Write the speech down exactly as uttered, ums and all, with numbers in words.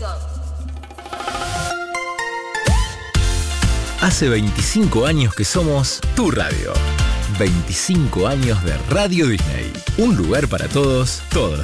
Hace veinticinco años que somos tu radio. veinticinco años de Radio Disney. Un lugar para todos, todos.